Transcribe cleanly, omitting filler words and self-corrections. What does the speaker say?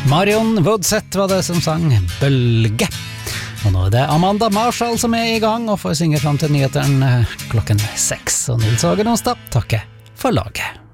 Marion Woodseth var det som sang Bølge. Og nå er det Amanda Marshall som er i gang og får synge frem til nyheteren klokken 6. Og Nils Åge Nonstad takker for laget.